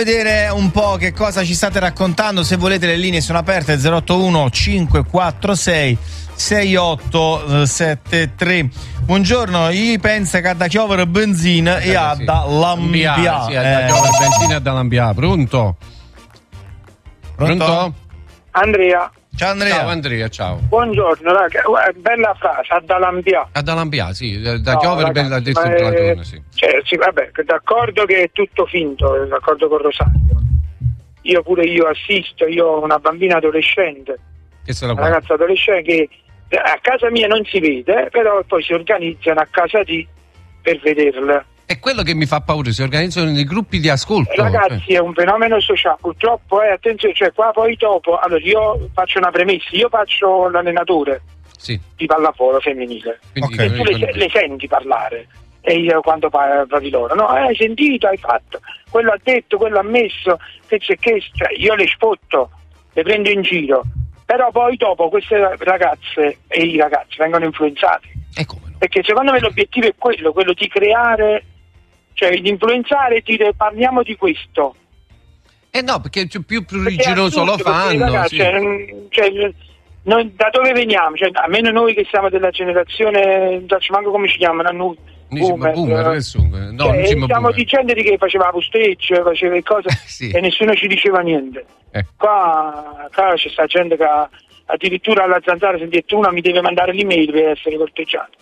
Vedere un po' che cosa ci state raccontando. Se volete, le linee sono aperte. 081 546 6873. Buongiorno, io penso che ha da chiovere benzina e ha da lambia. Sì, ha da chiovere benzina e da lambia. Pronto? Andrea. Ciao Andrea. Ciao Andrea, ciao. Buongiorno, raga. Bella frase, a da lambia. A da lambia, sì, da chiovere per la detto il Platone, sì. Cioè, sì, vabbè, d'accordo che è tutto finto, d'accordo con Rosario. Io assisto, io ho una bambina adolescente, Che se la una ragazza adolescente che a casa mia non si vede, però poi si organizzano a casa di per vederla. È quello che mi fa paura, si organizzano dei gruppi di ascolto. Ragazzi, è un fenomeno sociale, purtroppo attenzione, cioè qua poi dopo, allora io faccio una premessa, io faccio l'allenatore di pallavolo femminile. Quindi, e tu le senti parlare, e io quando parli loro, no, hai sentito, hai fatto, quello ha detto, quello ha messo, che c'è che, cioè, io le spotto, le prendo in giro, però poi dopo queste ragazze e i ragazzi vengono influenzati. Come no? Perché secondo me l'obiettivo è quello di creare, cioè di influenzare e dire parliamo di questo. No, perché più pruriginoso lo fanno. Ragazzi, noi da dove veniamo? Cioè, almeno noi che siamo della generazione, non so manco come ci chiamano, boomer, stiamo dicendo di che faceva la posteggia, faceva le cose e nessuno ci diceva niente. Qua c'è sta gente che addirittura alla Zanzara si è detto una mi deve mandare l'email per essere corteggiato.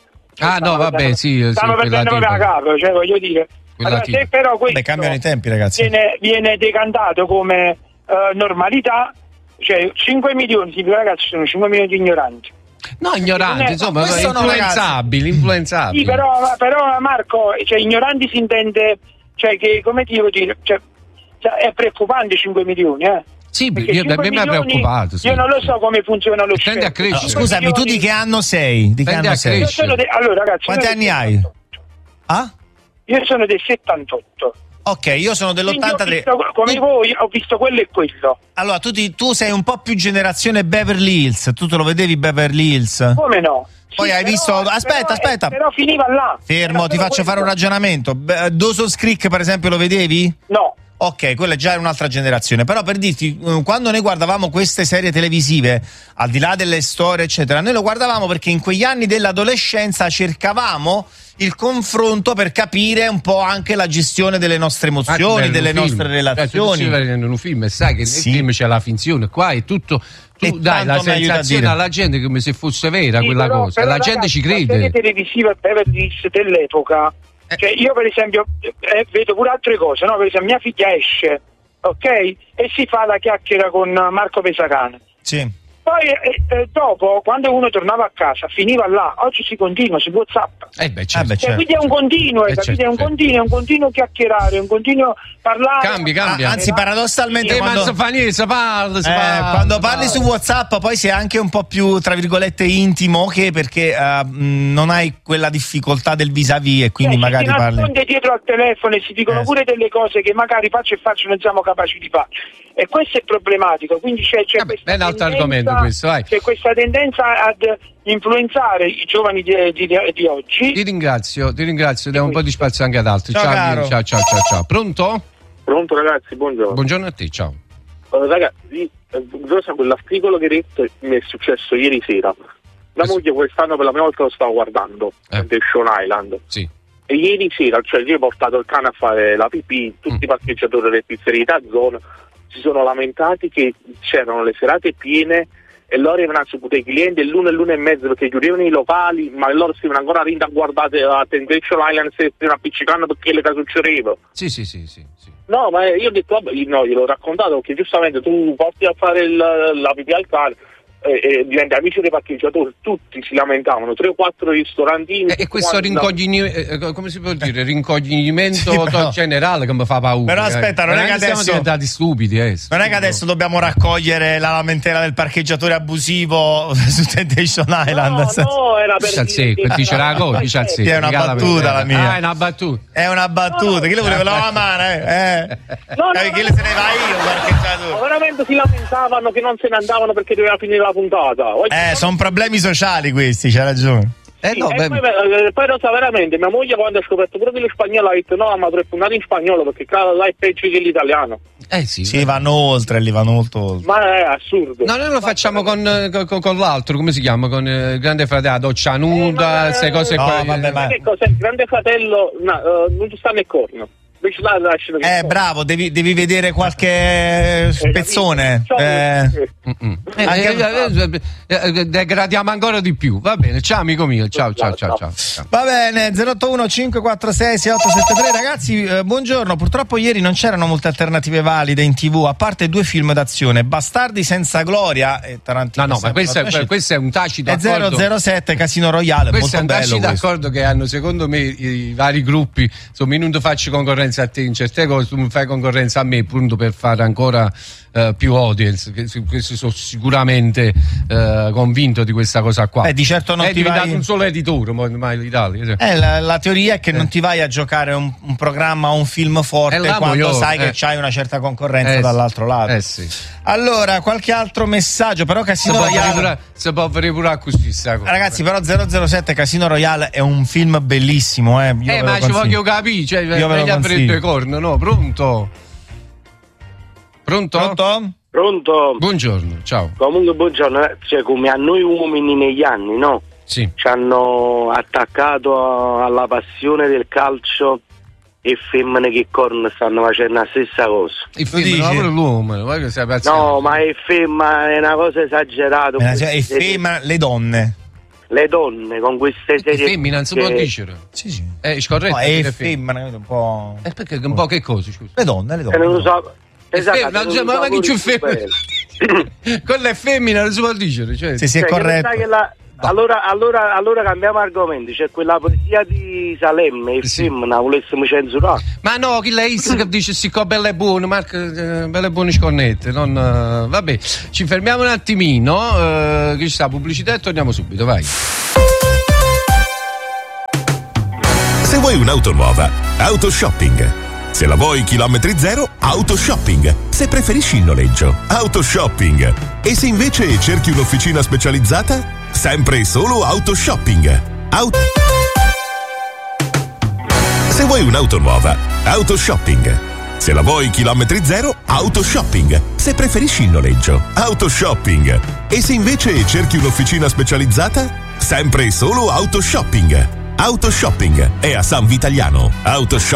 Stiamo perdendo la capo, cioè voglio dire. Allora, se però questo cambiano i tempi, ragazzi. Viene decantato come normalità, cioè 5 milioni di ragazzi sono 5 milioni di ignoranti. No, ignoranti, insomma, influenzabili. Sì, però Marco, cioè ignoranti si intende, cioè che come ti devo dire, cioè è preoccupante 5 milioni, Sì, a me mi ha preoccupato. Sì. Io non lo so come funziona lo tende a crescere. Scusami, tu di che anno sei? Tende a crescere. Allora, ragazzi, quanti anni hai? Io sono del 78. Ok, io sono dell'83. Come voi ho visto quello e quello. Allora, tu sei un po' più generazione Beverly Hills. Tu te lo vedevi Beverly Hills? Come no? Poi hai visto. Aspetta. Però finiva là. Fermo, ti faccio fare un ragionamento. Dawson's Creek, per esempio, lo vedevi? No. Ok, quella già è un'altra generazione. Però per dirti, quando noi guardavamo queste serie televisive, al di là delle storie, eccetera, noi lo guardavamo perché in quegli anni dell'adolescenza cercavamo il confronto per capire un po' anche la gestione delle nostre emozioni, delle nostre relazioni. Tu in un film e sai che nel film c'è la finzione, qua è tutto. Tu dai la sensazione alla gente come se fosse vera quella cosa, la gente ci crede. La serie televisiva Beverly Hills dell'epoca, cioè io per esempio vedo pure altre cose, no? Per esempio mia figlia esce, ok? E si fa la chiacchiera con Marco Pesacane. Sì. Poi dopo, quando uno tornava a casa, finiva là. Oggi si continua su WhatsApp. Certo. Quindi è un continuo, capite? È un continuo chiacchierare, un continuo parlare. Cambia. Anzi, paradossalmente, quando parli su WhatsApp, poi sei anche un po' più, tra virgolette, intimo, perché non hai quella difficoltà del vis-à-vis e quindi magari si parli. nasconde dietro al telefono e si dicono pure delle cose che magari faccio non siamo capaci di fare. E questo è problematico. Quindi c'è è un altro argomento questo, vai. C'è questa tendenza ad influenzare i giovani di oggi. Ti ringrazio, diamo un po' di spazio anche ad altri. Ciao. Pronto? Pronto ragazzi, buongiorno. Buongiorno a te, ciao. Ragazzi, quell'articolo che hai detto mi è successo ieri sera. La moglie quest'anno per la prima volta lo stava guardando, Temptation Island. Sì. E ieri sera, cioè io ho portato il cane a fare la pipì, tutti i parcheggiatori delle pizzerie da zona si sono lamentati che c'erano le serate piene e loro avevano saputo i clienti l'una e mezzo perché chiudevano i locali, ma loro si avevano ancora a guardare a Temptation Island se stavano appiccicando perché le succedeva. Sì. No, ma io ho detto, vabbè, no, gliel'ho raccontato perché giustamente tu porti a fare la pipì al cane e diventi amici dei parcheggiatori, tutti si lamentavano, 3 o 4 ristorantini. E questo come si può dire? Rincognimento generale che mi fa paura. Però aspetta, non è che adesso siamo diventati stupidi. Non è che adesso dobbiamo raccogliere la lamentela del parcheggiatore abusivo su Temptation Island. No, era per dice la cosa, è una battuta la mia. È una battuta. È una battuta. Chi le voleva la mano, Chi se ne va io, parcheggiatore? Veramente si lamentavano che non se ne andavano perché doveva finire la puntata. Sono problemi sociali questi, c'ha ragione. Poi non so veramente, mia moglie quando ha scoperto pure che lo spagnolo ha detto no, ma tre puntate in spagnolo perché là è peggio che l'italiano. Sì, vanno oltre, li vanno molto oltre. Ma è assurdo. No, noi lo facciamo con l'altro, come si chiama? Con il Grande Fratello, doccia nuda, queste cose qua. Che cos'è? Il Grande Fratello non ci sta nel corno. Bravo, devi vedere qualche spezzone. Degradiamo ancora di più. Va bene, ciao amico mio. Ciao. Va bene, 081 546 6873. Ragazzi, buongiorno. Purtroppo ieri non c'erano molte alternative valide in TV, a parte 2 film d'azione, Bastardi senza gloria e Tarantino. No, ma questo è un tacito accordo. 007 Casino Royale, questo molto bello. Questo è un tacito accordo che hanno, secondo me, i vari gruppi. Insomma, io non faccio concorrenza a te in certe cose, tu mi fai concorrenza a me appunto per fare ancora più audience, questo sono sicuramente convinto di questa cosa qua. Di certo non è diventato un solo editore ormai l'Italia. La teoria è che non ti vai a giocare un programma o un film forte quando sai che c'hai una certa concorrenza dall'altro lato. Sì. Allora, qualche altro messaggio, però Casino Royale si può fare pure così. Ragazzi, però 007 Casino Royale è un film bellissimo, ma ci voglio capire, cioè meglio aprire 2 corna, no? Pronto? Buongiorno, ciao. Comunque buongiorno, cioè come a noi uomini negli anni, no? Sì. Ci hanno attaccato alla passione del calcio e femmine che corno stanno facendo la stessa cosa. Il femmina, pure l'uomo, no, ma è femmina, è una cosa esagerata. È femmina, le donne con queste serie femmina non si può dire. Sì. È scorretto. No, è femmina, un po'. Perché un po' che cosa, scusa? Le donne. Non lo so. Esatto, ma che c'è femmina? Quella è femmina, non si può dire. Cioè. Sì, è corretto. Allora cambiamo argomento. C'è quella poesia di Salemme, femmina, volessimo censurare. Ma no, chi lei che dice si belle buone, Marco, belle buone scornette. Vabbè, ci fermiamo un attimino, che ci sta pubblicità e torniamo subito, vai. Se vuoi un'auto nuova, Autoshopping. Se la vuoi chilometri zero, Autoshopping. Se preferisci il noleggio, Autoshopping. E se invece cerchi un'officina specializzata, sempre e solo Autoshopping. Se vuoi un'auto nuova, Autoshopping. Se la vuoi chilometri zero, Autoshopping. Se preferisci il noleggio, Autoshopping. E se invece cerchi un'officina specializzata, sempre e solo Autoshopping. Autoshopping è a San Vitaliano. Autoshopping.